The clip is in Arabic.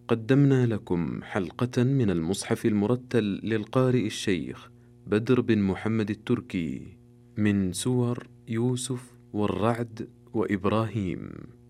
قدمنا لكم حلقة من المصحف المرتل للقارئ الشيخ بدر بن محمد التركي من سور يوسف والرعد وإبراهيم.